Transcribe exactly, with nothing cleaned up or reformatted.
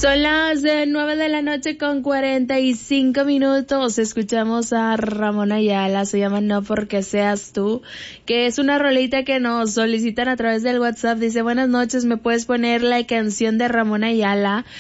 Son las eh, nueve de la noche con cuarenta y cinco minutos. Escuchamos a Ramón Ayala, se llama No Porque Seas Tú, que es una rolita que nos solicitan a través del WhatsApp. Dice, buenas noches, ¿me puedes poner la canción de Ramón Ayala?